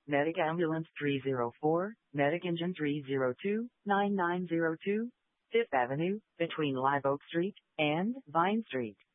Medic Ambulance 304, Medic Engine 302, 9902, Fifth Avenue, between Live Oak Street and Vine Street.